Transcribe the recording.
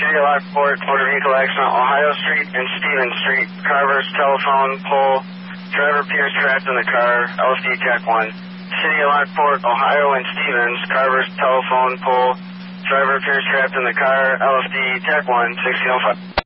City of Lockport, motor vehicle accident, Ohio Street and Stevens Street. Carver's telephone pole. Driver appears trapped in the car. LSD Tech 1. City of Lockport, Ohio and Stevens. Carver's telephone pole. Driver appears trapped in the car. LSD Tech 1, 1605.